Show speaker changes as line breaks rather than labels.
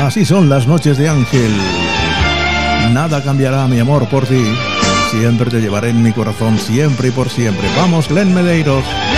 Así son las noches de Ángel. Nada cambiará mi amor por ti. Siempre te llevaré en mi corazón, siempre y por siempre. Vamos, Glenn Medeiros.